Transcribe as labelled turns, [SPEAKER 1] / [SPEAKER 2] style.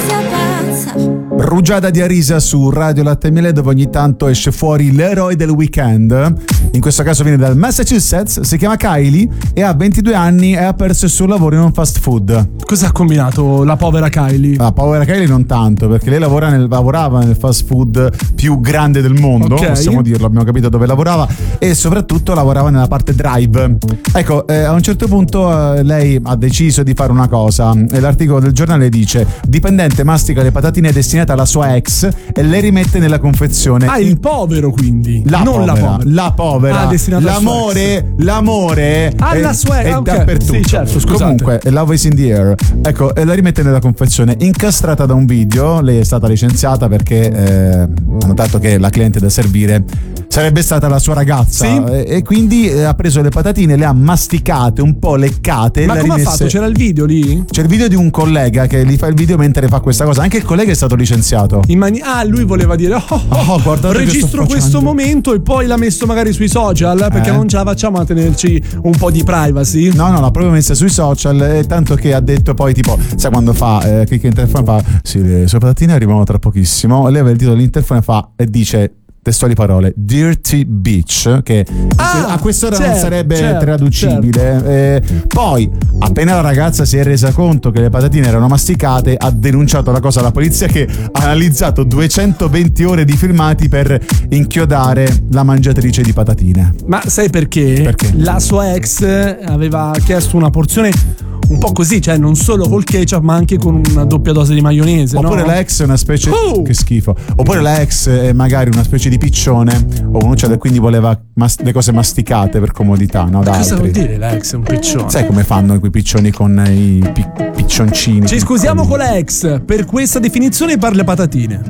[SPEAKER 1] sia pazza.
[SPEAKER 2] Rugiada di Arisa su Radio Latte e Miele, dove ogni tanto esce fuori l'eroe del weekend. In questo caso viene dal Massachusetts, si chiama Kylie e ha 22 anni e ha perso il suo lavoro in un fast food.
[SPEAKER 3] Cosa ha combinato la povera Kylie?
[SPEAKER 2] La povera Kylie non tanto, perché lei lavorava nel fast food più grande del mondo,
[SPEAKER 3] Ok.
[SPEAKER 2] possiamo dirlo, abbiamo capito dove lavorava, e soprattutto lavorava nella parte drive. Ecco, a un certo punto lei ha deciso di fare una cosa, e l'articolo del giornale dice: dipendente mastica le patatine destinate alla sua ex e le rimette nella confezione.
[SPEAKER 3] Ah, il povero quindi,
[SPEAKER 2] La
[SPEAKER 3] non
[SPEAKER 2] povera,
[SPEAKER 3] la povera. Ah, destinata alla sua ex.
[SPEAKER 2] L'amore
[SPEAKER 3] Alla sua ex,
[SPEAKER 2] è
[SPEAKER 3] ok.
[SPEAKER 2] dappertutto.
[SPEAKER 3] Sì, certo, scusate.
[SPEAKER 2] Comunque, love is in the air. Ecco, e la rimette nella confezione incastrata da un video. Lei è stata licenziata perché ha notato che la cliente da servire sarebbe stata la sua ragazza.
[SPEAKER 3] Sì.
[SPEAKER 2] E quindi ha preso le patatine, le ha masticate, un po' leccate.
[SPEAKER 3] Ma
[SPEAKER 2] le
[SPEAKER 3] come ha
[SPEAKER 2] rimesse...
[SPEAKER 3] fatto? C'era il video lì?
[SPEAKER 2] C'è il video di un collega che gli fa il video mentre fa questa cosa. Anche il collega è stato licenziato.
[SPEAKER 3] Lui voleva dire
[SPEAKER 2] guardate che
[SPEAKER 3] registro
[SPEAKER 2] sto facendo.
[SPEAKER 3] questo momento e poi l'ha messo magari sui social, perché non ce la facciamo a tenerci un po' di privacy.
[SPEAKER 2] No, l'ha proprio messa sui social, tanto che ha detto poi tipo, sai quando fa clicca in telefono, fa sì, le sue patatine arrivano tra pochissimo, leva il dito dell'interfono e dice testuali parole Dirty Bitch, che a quest'ora non sarebbe traducibile. Poi appena la ragazza si è resa conto che le patatine erano masticate, ha denunciato la cosa alla polizia, che ha analizzato 220 ore di filmati per inchiodare la mangiatrice di patatine.
[SPEAKER 3] Ma sai perché?
[SPEAKER 2] Perché?
[SPEAKER 3] La sua ex aveva chiesto una porzione un po' così, cioè non solo col ketchup ma anche con una doppia dose di maionese.
[SPEAKER 2] Oppure
[SPEAKER 3] no?
[SPEAKER 2] la ex è una specie che schifo. Oppure la ex è magari una specie di piccione o un uccello e quindi voleva le cose masticate per comodità, no? Da
[SPEAKER 3] Cosa
[SPEAKER 2] altri.
[SPEAKER 3] vuol dire la ex è un piccione?
[SPEAKER 2] Sai come fanno quei piccioni con i piccioncini?
[SPEAKER 3] Ci scusiamo con la ex per questa definizione per le patatine.